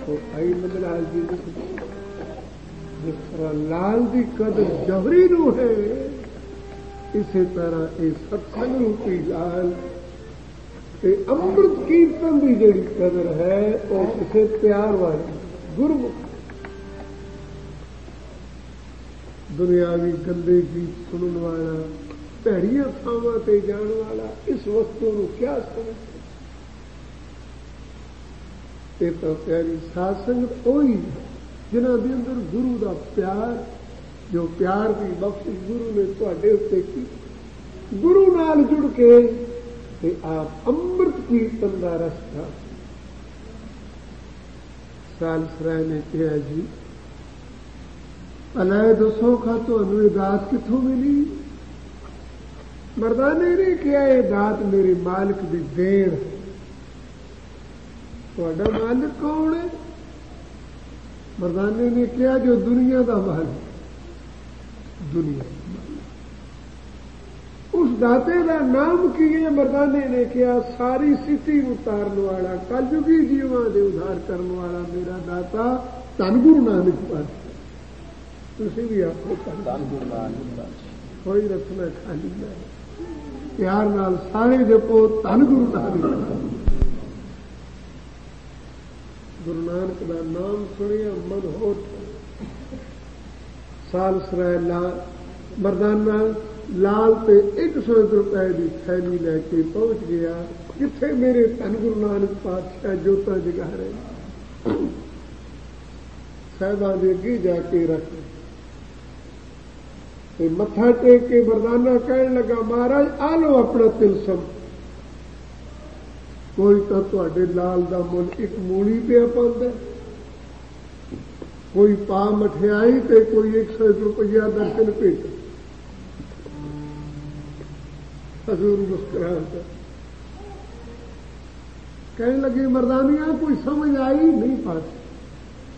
तो आई नंदलाल जी ने जिस तरह लाल की कदर जबरी नूं है, इसी तरह ये सत्संग रूपी लाल ते अमृत कीर्तन की जिहड़ी कदर है वो किसी प्यार वाली गुरमुख। दुनियावी गंदे गीत सुनने वाला, भैड़ियां थावां ते जाण वाला इस वस्तु को क्या समझे। ये तो प्यारी साध संगत वही है जिन्हां दे अंदर गुरु का प्यार, जो प्यार की बख्शिश गुरु ने तुहाडे उत्ते की, गुरु नाल जुड़ के ते आप अमृत कीर्तन का रस खा। सालसराय ने कहा जी अलाए दसो खा तुहानू ये दात कित्थों मिली। मर्दाने ने कहा ये दात मेरे मालिक की देन है। तुहाडा मालिक कौन है? मर्दाने ने कहा जो दुनिया का मालिक, दुनिया उस दाते का नाम की है। मर्दाने ने कहा सारी सिटी उतारने वाला, कलयुगी जीवां दे उद्धार करने वाला मेरा दाता धन गुरु नानक पातशाह। तुसीं भी आखो धन गुरु नानक पातशाह। कोई रखना खाली ना, प्यार नाल सारे जपो धन गुरु नानक। गुरु नानक का नाम सुनिया मन हो। सालसराय लाल मरदाना लाल ते 100 रुपए की थैली लैके पहुंच गया जिथे मेरे धन गुरु नानक पातशाह जोता जगा रहे। साहिबां दे अगे जाके रख ते मत्था टेक के मरदाना कहने लगा महाराज आ लो अपना तिलसम। कोई तो तुहाडे लाल का मुल एक मूली पिया पांदा, कोई पा मठियाई ते कोई 100 रुपया दर्शन भेट। हजूर मुस्कुराता कहने लगे मर्दानिया कोई समझ आई नहीं पाती।